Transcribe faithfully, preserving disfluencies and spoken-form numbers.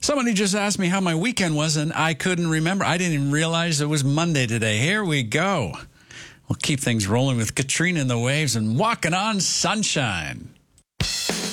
Somebody just asked me how my weekend was, and I couldn't remember. I didn't even realize it was Monday today. Here we go. We'll keep things rolling with Katrina and the Waves and Walking on Sunshine.